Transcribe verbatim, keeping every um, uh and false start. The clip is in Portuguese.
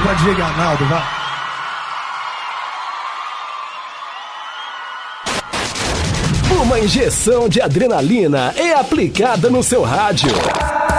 pode ligar, Naldo, vai. Uma injeção de adrenalina é aplicada no seu rádio.